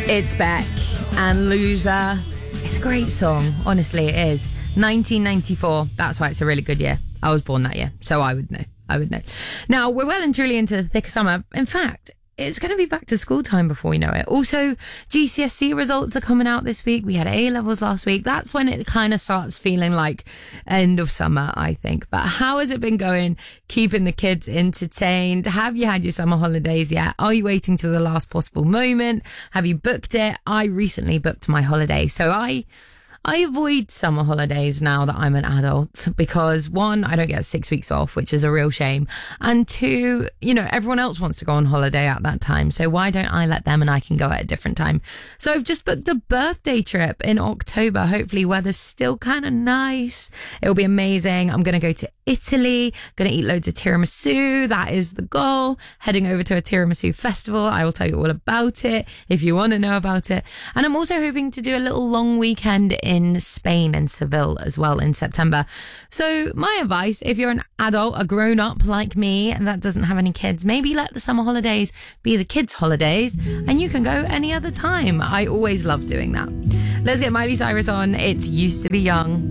It's Beck and Loser. It's a great song, honestly, it is. 1994, that's why it's a really good year. I was born that year, so I would know. Now, we're well and truly into the thick of summer. In fact, it's going to be back to school time before we know it. Also, GCSE results are coming out this week. We had A-levels last week. That's when it kind of starts feeling like end of summer, I think. But how has it been going, keeping the kids entertained? Have you had your summer holidays yet? Are you waiting till the last possible moment? Have you booked it? I recently booked my holiday. So I avoid summer holidays now that I'm an adult because, one, I don't get 6 weeks off, which is a real shame. And two, everyone else wants to go on holiday at that time. So why don't I let them and I can go at a different time? So I've just booked a birthday trip in October. Hopefully weather's still kind of nice. It'll be amazing. I'm going to go to Italy, going to eat loads of tiramisu. That is the goal. Heading over to a tiramisu festival. I will tell you all about it if you want to know about it. And I'm also hoping to do a little long weekend in Spain and Seville as well in September. So my advice, if you're an adult, a grown up like me and that doesn't have any kids, maybe let the summer holidays be the kids' holidays and you can go any other time. I always love doing that. Let's get Miley Cyrus on. It's Used to Be Young.